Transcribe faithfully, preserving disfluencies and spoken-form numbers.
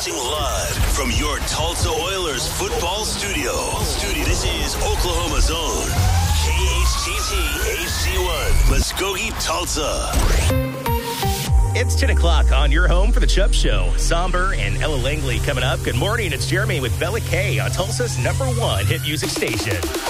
Broadcasting live from your Tulsa Oilers football studio. Studio. This is Oklahoma's own K H T T H C one, Muskogee, Tulsa. It's ten o'clock on your home for the Chubb Show. Somber and Ella Langley coming up. Good morning. It's Jeremy with Bella K on Tulsa's number one hit music station.